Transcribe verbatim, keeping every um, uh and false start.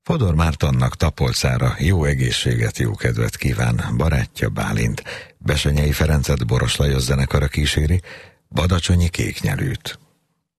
Fodor Mártonnak Tapolcára jó egészséget, jó kedvet kíván barátja Bálint. Besenyei Ferencet Boros Lajos zenekara kíséri, Badacsonyi Kéknyelűt.